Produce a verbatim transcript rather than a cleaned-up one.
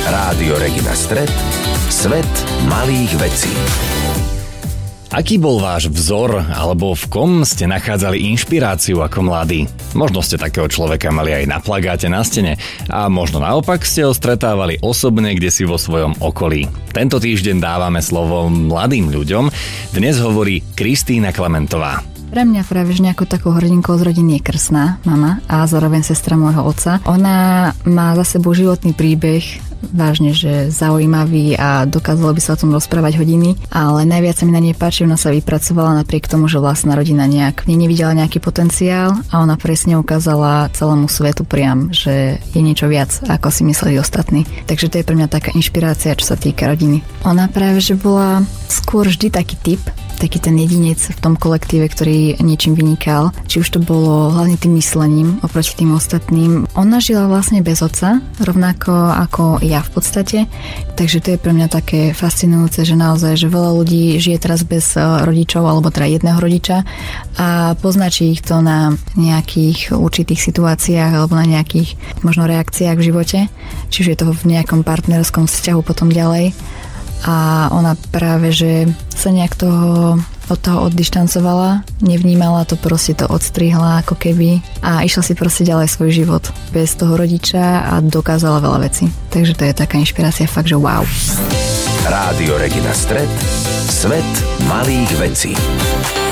Rádio Regina Stret, svet malých vecí. Aký bol váš vzor, alebo v kom ste nachádzali inšpiráciu ako mladí? Možno ste takého človeka mali aj na plagáte na stene a možno naopak ste ho stretávali osobne kdesi vo svojom okolí. Tento týždeň dávame slovo mladým ľuďom. Dnes hovorí Kristína Klementová. Pre mňa práve že nejakou takou hrdinkou z rodiny je krstná mama a zároveň sestra môjho otca. Ona má za sebou životný príbeh, vážne, že zaujímavý a dokázalo by sa o tom rozprávať hodiny, ale najviac sa mi na nej páči, ona sa vypracovala napriek tomu, že vlastná rodina nejak v nej nevidela nejaký potenciál a ona presne ukázala celému svetu priam, že je niečo viac, ako si mysleli ostatní. Takže to je pre mňa taká inšpirácia, čo sa týka rodiny. Ona práve že bola skôr vždy taký typ, taký ten jedinec v tom kolektíve, ktorý niečím vynikal. Či už to bolo hlavne tým myslením oproti tým ostatným. Ona žila vlastne bez otca, rovnako ako ja v podstate. Takže to je pre mňa také fascinujúce, že naozaj, že veľa ľudí žije teraz bez rodičov, alebo teda jedného rodiča a poznačí ich to na nejakých určitých situáciách alebo na nejakých možno reakciách v živote. Čiže je to v nejakom partnerskom vzťahu potom ďalej. A ona práve, že sa nejak toho, od toho oddištancovala, nevnímala to, proste to odstrihla ako keby a išla si proste ďalej svoj život bez toho rodiča a dokázala veľa vecí. Takže to je taká inšpirácia, fakt, že wow. Rádio Regina Stret, svet malých vecí.